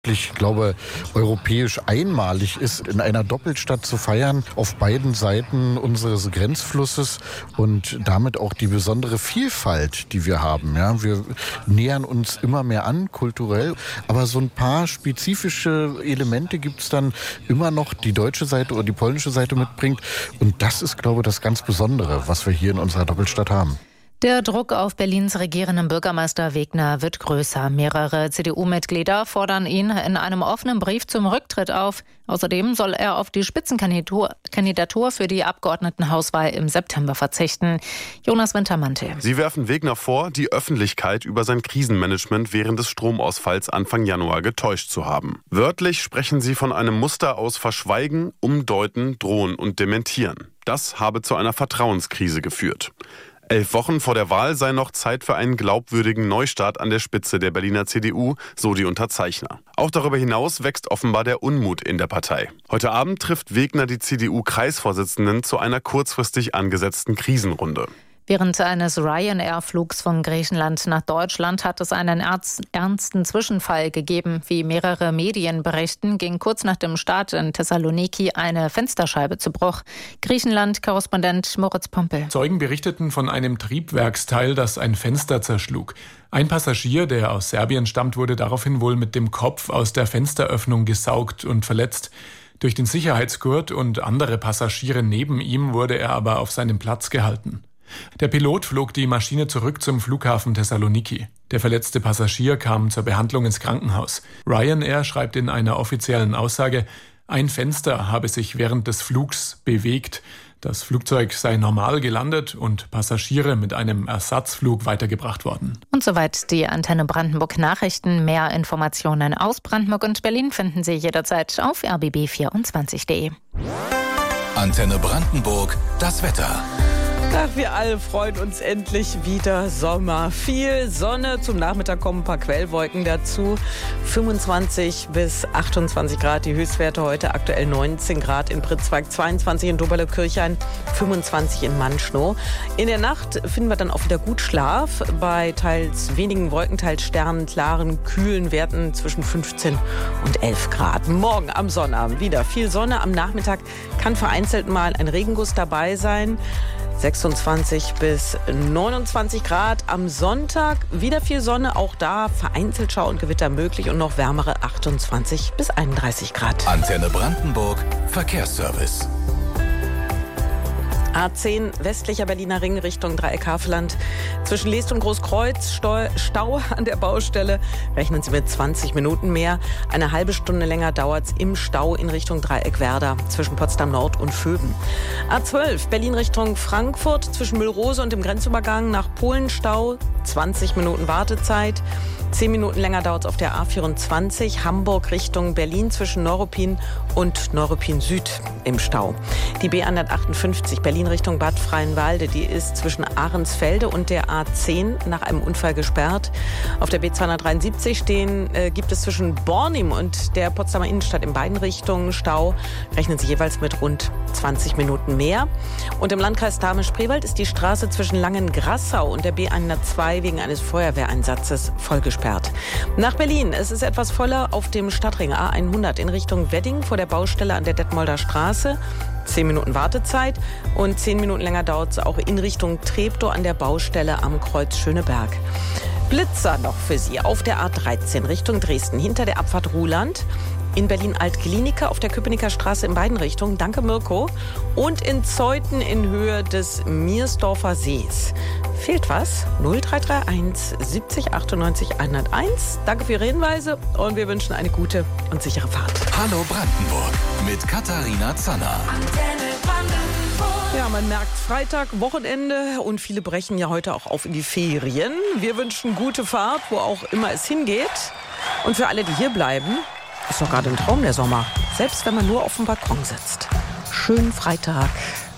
Ich glaube, europäisch einmalig ist, in einer Doppelstadt zu feiern, auf beiden Seiten unseres Grenzflusses und damit auch die besondere Vielfalt, die wir haben. Ja, wir nähern uns immer mehr an, kulturell, aber so ein paar spezifische Elemente gibt es dann immer noch, die deutsche Seite oder die polnische Seite mitbringt. Und das ist, glaube ich, das ganz Besondere, was wir hier in unserer Doppelstadt haben. Der Druck auf Berlins regierenden Bürgermeister Wegner wird größer. Mehrere CDU-Mitglieder fordern ihn in einem offenen Brief zum Rücktritt auf. Außerdem soll er auf die Spitzenkandidatur für die Abgeordnetenhauswahl im September verzichten. Jonas Wintermantel. Sie werfen Wegner vor, die Öffentlichkeit über sein Krisenmanagement während des Stromausfalls Anfang Januar getäuscht zu haben. Wörtlich sprechen sie von einem Muster aus Verschweigen, Umdeuten, Drohen und Dementieren. Das habe zu einer Vertrauenskrise geführt. 11 Wochen vor der Wahl sei noch Zeit für einen glaubwürdigen Neustart an der Spitze der Berliner CDU, so die Unterzeichner. Auch darüber hinaus wächst offenbar der Unmut in der Partei. Heute Abend trifft Wegner die CDU-Kreisvorsitzenden zu einer kurzfristig angesetzten Krisenrunde. Während eines Ryanair-Flugs von Griechenland nach Deutschland hat es einen ernsten Zwischenfall gegeben. Wie mehrere Medien berichten, ging kurz nach dem Start in Thessaloniki eine Fensterscheibe zu Bruch. Griechenland-Korrespondent Moritz Pompel. Zeugen berichteten von einem Triebwerksteil, das ein Fenster zerschlug. Ein Passagier, der aus Serbien stammt, wurde daraufhin wohl mit dem Kopf aus der Fensteröffnung gesaugt und verletzt. Durch den Sicherheitsgurt und andere Passagiere neben ihm wurde er aber auf seinem Platz gehalten. Der Pilot flog die Maschine zurück zum Flughafen Thessaloniki. Der verletzte Passagier kam zur Behandlung ins Krankenhaus. Ryanair schreibt in einer offiziellen Aussage, ein Fenster habe sich während des Flugs bewegt. Das Flugzeug sei normal gelandet und Passagiere mit einem Ersatzflug weitergebracht worden. Und soweit die Antenne Brandenburg Nachrichten. Mehr Informationen aus Brandenburg und Berlin finden Sie jederzeit auf rbb24.de. Antenne Brandenburg, das Wetter. Ach, wir alle freuen uns endlich wieder Sommer. Viel Sonne, zum Nachmittag kommen ein paar Quellwolken dazu. 25 bis 28 Grad die Höchstwerte heute, aktuell 19 Grad in Pritzwalk, 22 in Doberle-Kirchhain, 25 in Manschnow. In der Nacht finden wir dann auch wieder gut Schlaf bei teils wenigen Wolken, teils Sternen, klaren, kühlen Werten zwischen 15 und 11 Grad. Morgen am Sonnabend wieder viel Sonne. Am Nachmittag kann vereinzelt mal ein Regenguss dabei sein. 26 bis 29 Grad. Am Sonntag wieder viel Sonne, auch da vereinzelt Schau und Gewitter möglich und noch wärmere 28 bis 31 Grad. Antenne Brandenburg, Verkehrsservice. A10 westlicher Berliner Ring Richtung Dreieck-Havelland. Zwischen Leest und Großkreuz Stau an der Baustelle. Rechnen Sie mit 20 Minuten mehr. Eine halbe Stunde länger dauert es im Stau in Richtung Dreieck-Werder zwischen Potsdam Nord und Vöben. A12 Berlin Richtung Frankfurt zwischen Müllrose und dem Grenzübergang nach Polen Stau. 20 Minuten Wartezeit. 10 Minuten länger dauert es auf der A24 Hamburg Richtung Berlin zwischen Neuruppin und Neuruppin Süd im Stau. Die B158 Berlin Richtung Bad Freienwalde, die ist zwischen Ahrensfelde und der A10 nach einem Unfall gesperrt. Auf der B273 gibt es zwischen Bornim und der Potsdamer Innenstadt in beiden Richtungen Stau. Rechnen Sie jeweils mit rund 20 Minuten mehr. Und im Landkreis Dahme-Spreewald ist die Straße zwischen Langengrassau und der B102 wegen eines Feuerwehreinsatzes vollgesperrt. Nach Berlin. Es ist etwas voller auf dem Stadtring A100 in Richtung Wedding vor der Baustelle an der Detmolder Straße. 10 Minuten Wartezeit und 10 Minuten länger dauert es auch in Richtung Treptow an der Baustelle am Kreuz Schöneberg. Blitzer noch für Sie auf der A13 Richtung Dresden hinter der Abfahrt Ruhland. In Berlin-Alt-Glienicke auf der Köpenicker Straße in beiden Richtungen. Danke, Mirko. Und in Zeuthen in Höhe des Miersdorfer Sees. Fehlt was? 0331 70 98 101. Danke für Ihre Hinweise und wir wünschen eine gute und sichere Fahrt. Hallo Brandenburg mit Katharina Zanner. Ja, man merkt Freitag, Wochenende und viele brechen ja heute auch auf in die Ferien. Wir wünschen gute Fahrt, wo auch immer es hingeht. Und für alle, die hier bleiben, ist doch gerade ein Traum der Sommer. Selbst wenn man nur auf dem Balkon sitzt. Schönen Freitag.